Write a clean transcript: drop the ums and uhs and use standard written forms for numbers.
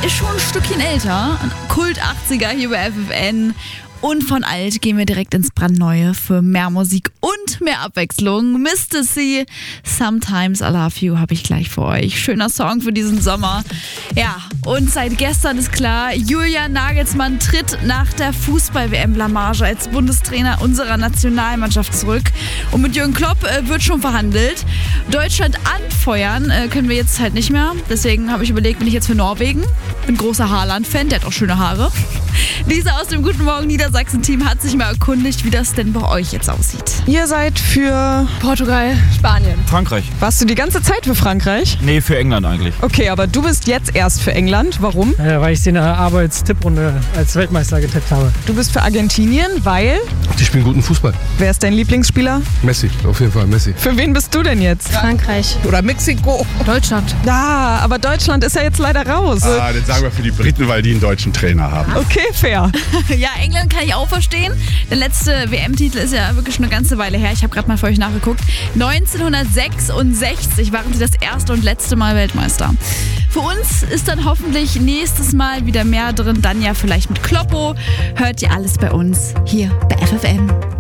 ist schon ein Stückchen älter. Kult 80er hier bei FFN. Und von alt gehen wir direkt ins Brandneue für mehr Musik und mehr Abwechslung. Mr. C, Sometimes I Love You habe ich gleich für euch. Schöner Song für diesen Sommer. Ja, und seit gestern ist klar, Julian Nagelsmann tritt nach der Fußball-WM-Blamage als Bundestrainer unserer Nationalmannschaft zurück. Und mit Jürgen Klopp wird schon verhandelt. Deutschland anfeuern können wir jetzt halt nicht mehr. Deswegen habe ich überlegt, bin ich jetzt für Norwegen. Bin großer Haaland-Fan, der hat auch schöne Haare. Lisa aus dem Guten Morgen Niedersachsen-Team hat sich mal erkundigt, wie das denn bei euch jetzt aussieht. Ihr seid für Portugal, Spanien. Frankreich. Warst du die ganze Zeit für Frankreich? Nee, für England eigentlich. Okay, aber du bist jetzt erst für England. Warum? Weil ich sie in der Arbeitstipprunde als Weltmeister getippt habe. Du bist für Argentinien, weil? Die spielen guten Fußball. Wer ist dein Lieblingsspieler? Messi, auf jeden Fall Messi. Für wen bist du denn jetzt? Frankreich. Oder Mexiko. Deutschland. Ja, aber Deutschland ist ja jetzt leider raus. Das sagen wir für die Briten, weil die einen deutschen Trainer haben. Okay, fair. Ja, England kann ich auch verstehen. Der letzte WM-Titel ist ja wirklich schon eine ganze Weile her. Ich habe gerade mal für euch nachgeguckt. 1966 waren sie das erste und letzte Mal Weltmeister. Für uns ist dann hoffentlich nächstes Mal wieder mehr drin. Dann ja vielleicht mit Kloppo. Hört ihr alles bei uns hier bei FFN.